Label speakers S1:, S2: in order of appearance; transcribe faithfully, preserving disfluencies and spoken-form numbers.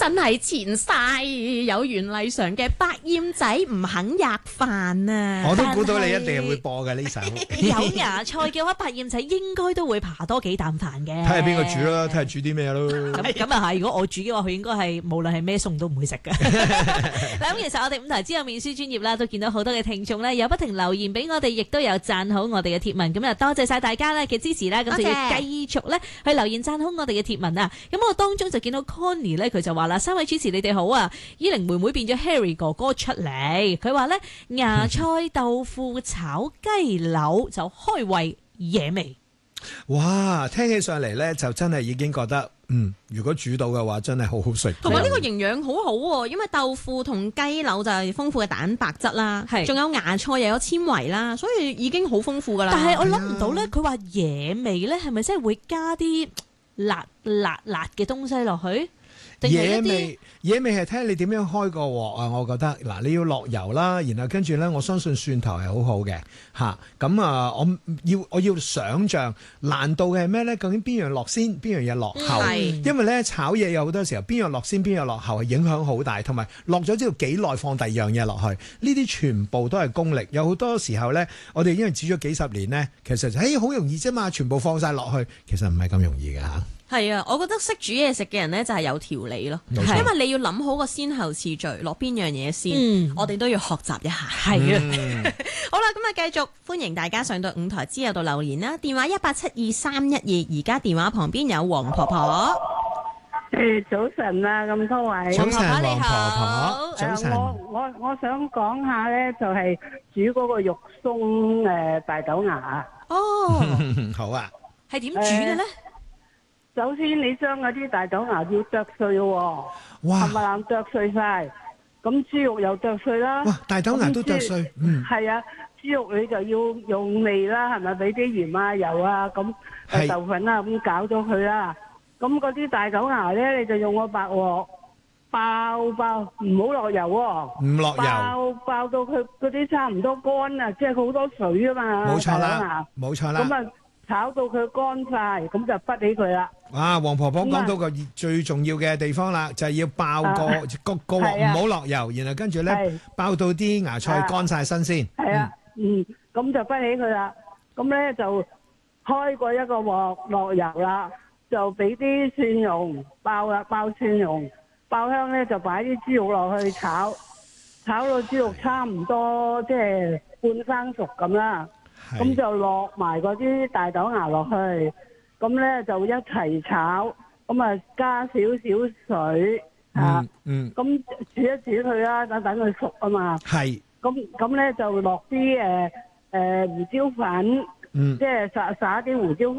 S1: 真係前世有袁麗嫦嘅百厭仔唔肯吔飯啊！
S2: 我都估到你一定係會播嘅呢首。
S3: 有芽菜嘅話，百厭仔應該都會爬多幾啖飯嘅。
S2: 睇下邊個煮啦，睇下煮啲咩咯。
S3: 咁咁啊係，如果我煮嘅話，佢應該係無論係咩餸都唔會食嘅。嗱咁其實我哋五台之後面書專頁啦，都見到好多嘅聽眾咧，有不停留言俾我哋，亦都有讚好我哋嘅貼文。咁啊多謝晒大家咧嘅支持啦，咁就要繼續咧去留言讚好我哋嘅貼文啊。咁我當中就見到 Connie 咧，佢就話啦：三位主持你哋好啊！依玲妹妹變咗 Harry 哥哥出嚟，佢話咧芽菜豆腐炒雞柳就開胃惹味。
S2: 哇，聽起上嚟咧就真係已經覺得，嗯，如果煮到嘅話，真係好好食。
S1: 同埋呢個營養好好喎，因為豆腐同雞柳就係豐富嘅蛋白質啦，仲有芽菜又有纖維啦，所以已經好豐富噶啦。
S3: 但係我諗唔到咧，佢話惹味咧，係咪真係會加啲辣辣辣嘅東西落去？
S2: 惹味，惹味係睇下你點樣開個鑊啊！我覺得嗱，你要落油啦，然後跟住咧，我相信蒜頭係好好嘅嚇。咁啊，我要我要想像難度嘅係咩咧？究竟邊樣落先，邊樣嘢落後？
S1: 嗯、
S2: 因為咧炒嘢有好多時候邊樣落先，邊樣落後係影響好大，同埋落咗之後幾耐放第二樣嘢落去，呢啲全部都係功力。有好多時候咧，我哋因為煮咗幾十年咧，其實誒好容易啫嘛，全部放晒落去，其實唔係咁容易㗎嚇。
S1: 係啊，我覺得識煮嘢食嘅人咧就係有條理咯，因為你要諗好個先後次序，落邊樣嘢先，嗯、我哋都要學習一下。係啊，嗯、好啦，咁啊繼續歡迎大家上到五台之友度留言啦，電話一八七二三一二，而家電話旁邊有黃婆婆。
S4: 誒，早晨啊，咁多位，
S2: 早晨，黃
S3: 你好
S2: 婆婆，早晨。
S4: 我我我想講下咧，就係煮嗰個肉鬆誒大豆芽。
S3: 哦，
S2: 好啊，
S3: 係點煮嘅咧？
S4: 首先你將嗰啲大豆芽要剁碎喎，
S2: 哇，
S4: 冚唪唥剁碎晒，咁豬肉又剁碎啦。
S2: 哇，大豆芽都剁碎，嗯，
S4: 係啊，豬肉你就要用味啦，係咪？俾啲鹽啊、油啊，咁誒豆粉啊，咁搞咗佢啦。咁嗰啲大豆芽咧，你就用個白鑊爆爆，唔好落油喎，
S2: 唔落油，
S4: 爆爆到佢嗰啲差唔多乾啊，即係好多水啊嘛。
S2: 冇錯啦，冇錯啦。
S4: 咁啊，炒到佢乾晒，咁就滗起佢啦。
S2: 啊，黃婆婆講到個最重要嘅地方啦，就係要爆個個個鑊唔好落油，然後跟住咧爆到啲芽菜乾晒身先。
S4: 係啊，嗯，咁就滗起佢啦。咁咧就開過一個鑊落油啦，就俾啲蒜蓉爆啦，爆蒜蓉爆香咧，就擺啲豬肉落去炒，炒到豬肉差唔多即係半生熟咁啦。咁就落埋嗰啲大豆芽落去。咁咧就一齊炒，咁啊加少少水嚇，嗯，咁煮一煮佢啦，等等佢熟啊嘛。係。咁咁咧就落啲誒誒胡椒粉，嗯，即係撒撒啲胡椒粉。